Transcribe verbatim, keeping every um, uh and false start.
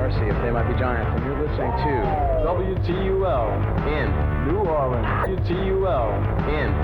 Morrissey of They Might Be Giants, and you're listening to W T U L in New Orleans. W T U L in